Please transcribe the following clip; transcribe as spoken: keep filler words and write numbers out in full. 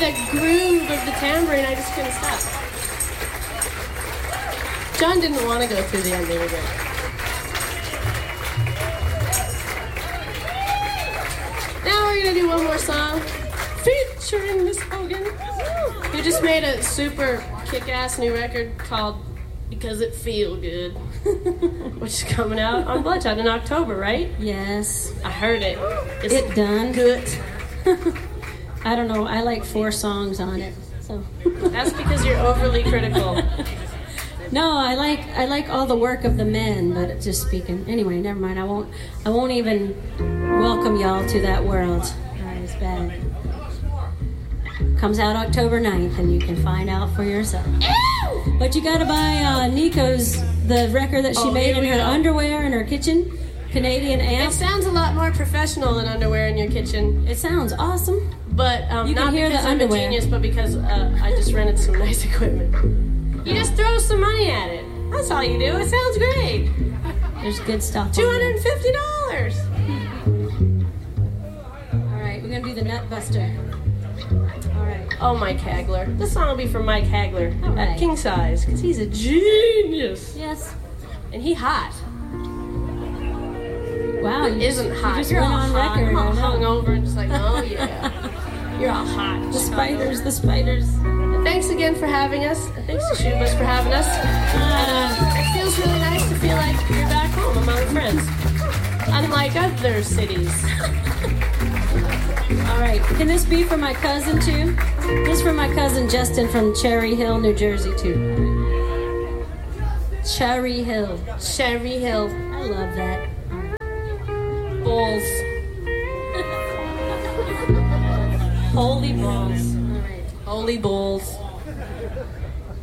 that groove of the tambourine, I just couldn't stop. John didn't want to go through the ending again. Now we're gonna do one more song featuring Miss Hogan, who just made a super kick-ass new record called Because It Feel Good, which is coming out on Bloodshot in October, right? Yes. I heard it. It's it done. Good. I don't know. I like four songs on it. So that's because you're overly critical. No, I like I like all the work of the men, but just speaking. Anyway, never mind. I won't I won't even welcome y'all to that world. That is bad. Comes out October ninth, and you can find out for yourself. Ew! But you gotta buy uh, Nico's the record that she oh, made in her go. underwear in her kitchen. Canadian amp. It sounds a lot more professional than underwear in your kitchen. It sounds awesome. But um, you can not hear because the I'm underwear. a genius, but because uh, I just rented some nice equipment. You just throw some money at it. That's all you do. It sounds great. There's good stuff. Two hundred and fifty dollars. All right, we're gonna do the Nut Buster. All right. Oh, Mike Hagler. This song will be for Mike Hagler All right. at King Size, because he's a genius. Yes. And he hot. Wow, It you isn't hot. You just You're went all on hot. record. all I know. hung over and just like, oh yeah. You're all hot. The spiders, the spiders. And thanks again for having us. And thanks to Shubas for having us. And uh, it feels really nice to feel like you're back home among friends. Unlike other cities. All right, can this be for my cousin too? This is for my cousin Justin from Cherry Hill, New Jersey too. Cherry Hill. Cherry Hill. I love that. Balls. Holy balls. Holy balls.